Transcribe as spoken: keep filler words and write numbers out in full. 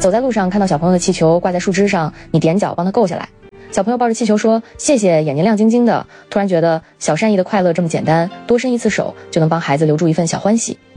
走在路上看到小朋友的气球挂在树枝上，你踮脚帮他够下来。小朋友抱着气球说谢谢，眼睛亮晶晶的。突然觉得小善意的快乐这么简单，多伸一次手就能帮孩子留住一份小欢喜。